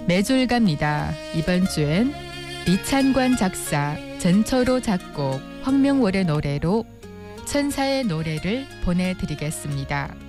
매줄 갑니다. 이번 주엔 이찬관 작사, 전철호 작곡, 황명월의 노래로 천사의 노래를 보내드리겠습니다.